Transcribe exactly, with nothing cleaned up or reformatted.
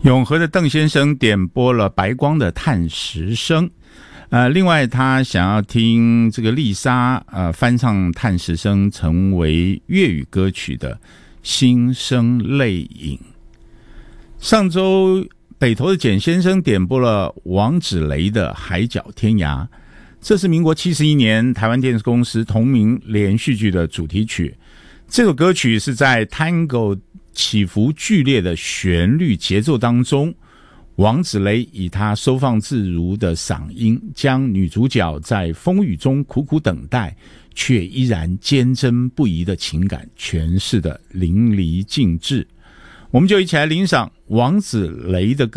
永和的邓先生点播了白光的叹息声，呃，另外他想要听这个丽莎呃翻唱叹息声成为粤语歌曲的心生泪影。上周北投的简先生点播了王芷蕾的海角天涯，这是民国七十一年台湾电视公司同名连续剧的主题曲。这首歌曲是在 Tango 起伏剧烈的旋律节奏当中，王芷蕾以她收放自如的嗓音，将女主角在风雨中苦苦等待却依然坚贞不移的情感诠释的淋漓尽致。我们就一起来欣赏王芷蕾的歌